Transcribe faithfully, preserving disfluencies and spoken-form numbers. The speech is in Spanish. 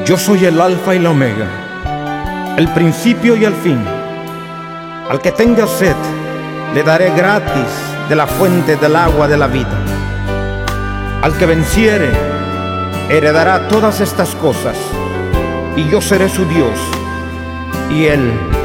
Yo soy el Alfa y la Omega, el principio y el fin. Al que tenga sed, le daré gratis de la fuente del agua de la vida. Al que venciere, heredará todas estas cosas, y yo seré su Dios, y él